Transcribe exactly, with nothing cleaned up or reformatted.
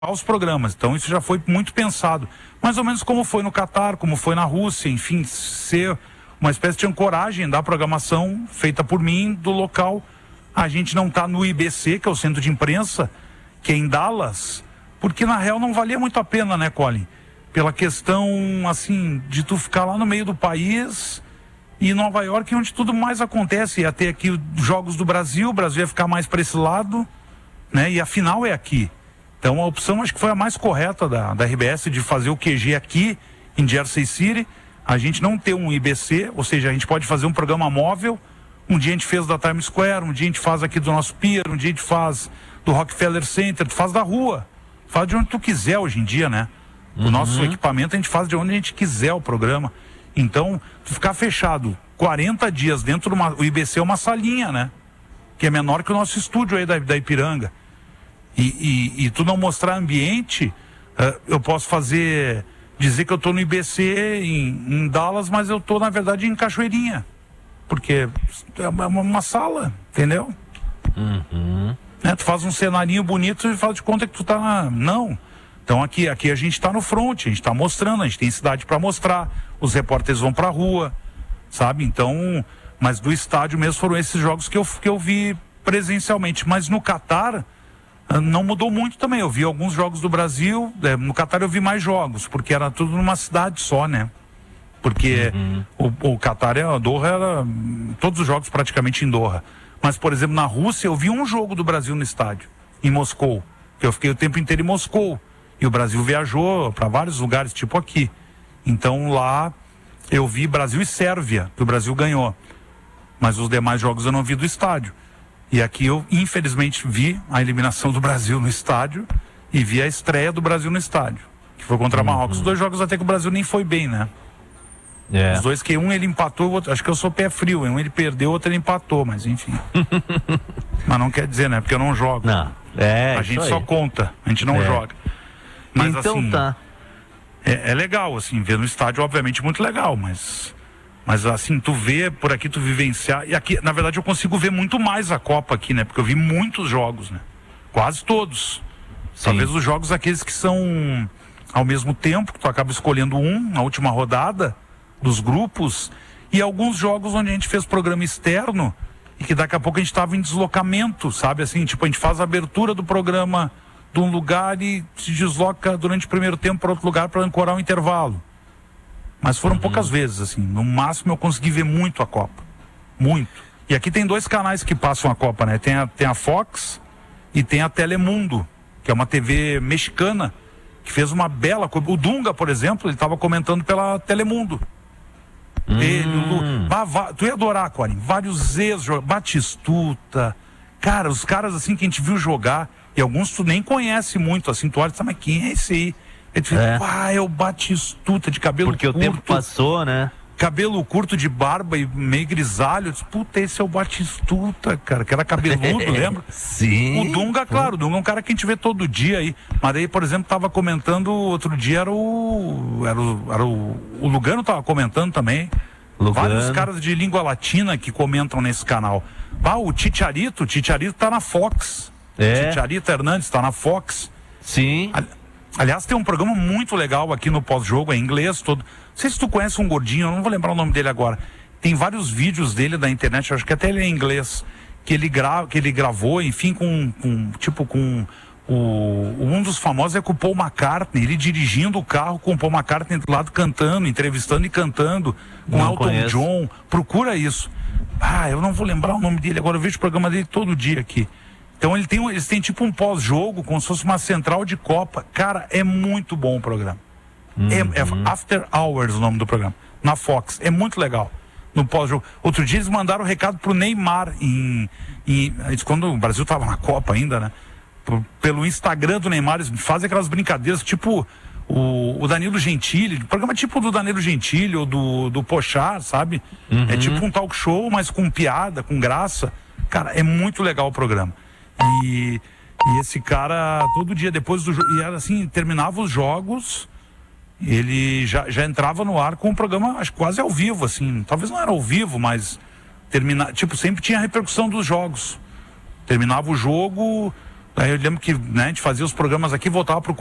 os programas. Então isso já foi muito pensado. Mais ou menos como foi no Catar, como foi na Rússia, enfim, ser uma espécie de ancoragem da programação feita por mim do local. A gente não está no I B C, que é o centro de imprensa, que é em Dallas, porque na real não valia muito a pena, né, Colin? Pela questão, assim, de tu ficar lá no meio do país e Nova York, onde tudo mais acontece. Ia ter aqui os Jogos do Brasil, o Brasil ia ficar mais para esse lado, né? E a final é aqui. Então a opção acho que foi a mais correta da, da R B S de fazer o Q G aqui em Jersey City, a gente não ter um I B C, ou seja, a gente pode fazer um programa móvel. Um dia a gente fez da Times Square, um dia a gente faz aqui do nosso pier, um dia a gente faz do Rockefeller Center, tu faz da rua, faz de onde tu quiser hoje em dia, né? O uhum. nosso equipamento a gente faz de onde a gente quiser o programa. Então, tu ficar fechado quarenta dias dentro de uma... O I B C é uma salinha, né? Que é menor que o nosso estúdio aí da, da Ipiranga. E, e, e tu não mostrar ambiente, uh, eu posso fazer, dizer que eu tô no I B C em, em Dallas, mas eu tô na verdade em Cachoeirinha, porque é uma, uma sala, entendeu? Uhum. Né? Tu faz um cenarinho bonito e faz de conta que tu tá na... Não. Então aqui, aqui a gente tá no front, a gente tá mostrando, a gente tem cidade para mostrar, os repórteres vão pra rua, sabe? Então, mas do estádio mesmo foram esses jogos que eu, que eu vi presencialmente, mas no Catar não mudou muito também. Eu vi alguns jogos do Brasil, é, no Catar eu vi mais jogos, porque era tudo numa cidade só, né? Porque uhum. o, o Catar, a Doha, era todos os jogos praticamente em Doha. Mas, por exemplo, na Rússia eu vi um jogo do Brasil no estádio, em Moscou, que eu fiquei o tempo inteiro em Moscou. E o Brasil viajou para vários lugares, tipo aqui. Então lá eu vi Brasil e Sérvia, que o Brasil ganhou. Mas os demais jogos eu não vi do estádio. E aqui eu, infelizmente, vi a eliminação do Brasil no estádio e vi a estreia do Brasil no estádio, que foi contra a Marrocos. Os dois jogos até que o Brasil nem foi bem, né? É. Os dois que um ele empatou, o outro, acho que eu sou pé frio, um ele perdeu, o outro ele empatou, mas enfim. Mas não quer dizer, né? Porque eu não jogo. Não. É, a gente só conta, a gente não é. joga. Mas então assim, tá. É, é legal, assim, ver no estádio, obviamente, muito legal, mas... Mas assim, tu vê, por aqui tu vivenciar, e aqui, na verdade, eu consigo ver muito mais a Copa aqui, né? Porque eu vi muitos jogos, né? Quase todos. Sim. Talvez os jogos aqueles que são ao mesmo tempo, que tu acaba escolhendo um, na última rodada dos grupos, e alguns jogos onde a gente fez programa externo, e que daqui a pouco a gente estava em deslocamento, sabe? Assim, tipo, a gente faz a abertura do programa de um lugar e se desloca durante o primeiro tempo para outro lugar para ancorar o intervalo. Mas foram uhum. poucas vezes, assim. No máximo eu consegui ver muito a Copa. Muito. E aqui tem dois canais que passam a Copa, né? Tem a, tem a Fox e tem a Telemundo, que é uma T V mexicana, que fez uma bela... O Dunga, por exemplo, ele estava comentando pela Telemundo. Hum. Ele, o Lu... bah, bah, tu ia adorar, Corin. Vários ex, Batistuta. Cara, os caras, assim, que a gente viu jogar, e alguns tu nem conhece muito, assim, tu olha e sabe, mas quem é esse aí? Ele diz, é. ah, é o Batistuta de cabelo Porque curto. Porque o tempo passou, né? Cabelo curto de barba e meio grisalho. Eu disse, puta, esse é o Batistuta, cara, que era cabeludo, lembra? Sim. O Dunga, claro, o Dunga é um cara que a gente vê todo dia aí. Mas aí, por exemplo, tava comentando, outro dia era o... Era o, era o, o Lugano tava comentando também. Lugano. Vários caras de língua latina que comentam nesse canal. Ah, o Titiarito, o Titiarito tá na Fox. É. Titiarito Hernandes tá na Fox. Sim. Ali... Aliás, tem um programa muito legal aqui no pós-jogo, é em inglês todo. Não sei se tu conhece um gordinho, eu não vou lembrar o nome dele agora. Tem vários vídeos dele da internet, acho que até ele é em inglês, que ele, gra... que ele gravou, enfim, com, com tipo, com o... um dos famosos é com o Paul McCartney, ele dirigindo o carro com o Paul McCartney do lado cantando, entrevistando e cantando, com não Elton conheço. John. Procura isso. Ah, eu não vou lembrar o nome dele agora, eu vejo o programa dele todo dia aqui. Então ele tem, eles têm tipo um pós-jogo, como se fosse uma central de Copa. Cara, é muito bom o programa. Uhum. É, é After Hours o nome do programa. Na Fox. É muito legal. No pós-jogo. Outro dia eles mandaram um recado pro Neymar em, em, quando o Brasil tava na Copa ainda, né? P- pelo Instagram do Neymar, eles fazem aquelas brincadeiras, tipo o, o Danilo Gentili, programa tipo do Danilo Gentili ou do, do Pochar, sabe? Uhum. É tipo um talk show, mas com piada, com graça. Cara, é muito legal o programa. E, e esse cara, todo dia depois do jogo, e era assim, terminava os jogos, ele já, já entrava no ar com o programa, acho quase ao vivo, assim, talvez não era ao vivo, mas termina, tipo, sempre tinha a repercussão dos jogos. Terminava o jogo, Aí eu lembro que, né, a gente fazia os programas aqui, voltava pro